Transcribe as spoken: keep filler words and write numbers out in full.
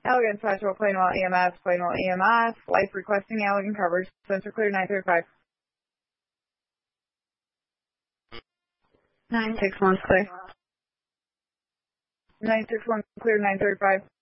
Allegan Special, Plainwell E M S, Plainwell E M S, life requesting Allegan coverage, sensor clear nine thirty-five. nine six one clear. nine six one clear nine thirty-five.